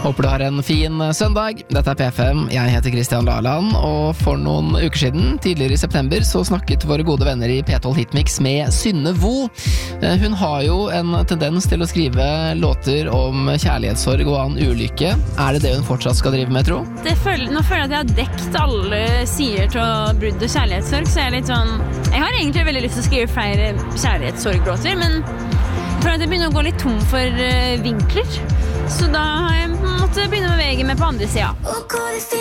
Håper du har en fin søndag. Dette P5, jeg heter Kristian Laland, og for noen uker siden, tidligere i september, så snakket våre gode venner i P12 Hitmix med Synne Vo. Hun har jo en tendens til å skrive låter om kjærlighetssorg og annen ulykke. Er det hun fortsatt skal drive med, tro? Nå føler jeg at jeg har dekt alle sider til brudd og kjærlighetssorg, så jeg er litt sånn... Jeg har egentlig veldig lyst til å skrive flere kjærlighetssorglåter, men jeg føler at jeg begynner å gå litt tom for vinkler. Så da har jeg måttet begynne å bevege meg på andre siden.